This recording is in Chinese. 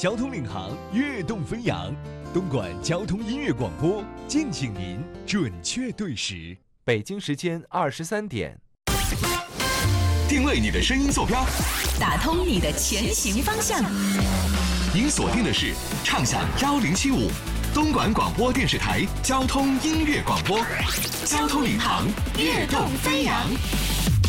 交通领航，跃动飞扬。东莞交通音乐广播，敬请您准确对时。 北京时间23点。 定位你的声音坐标， 打通你的前行方向。 您锁定的是畅享1075东莞广播电视台交通音乐广播，交通领航，跃动飞扬。